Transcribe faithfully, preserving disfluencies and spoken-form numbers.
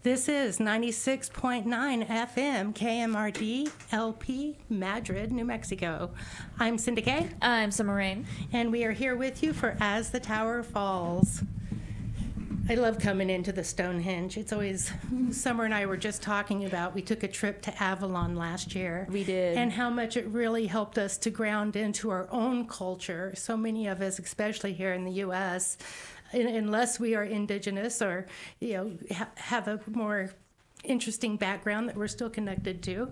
This is ninety-six point nine F M K M R D L P Madrid, New Mexico. I'm Cindy Kay. I'm Summer Rain. And we are here with you for As the Tower Falls. I love coming into the Stonehenge. It's always, Summer and I were just talking about, we took a trip to Avalon last year. We did. And how much it really helped us to ground into our own culture. So many of us, especially here in the U S, unless we are indigenous or, you know, ha- have a more interesting background that we're still connected to.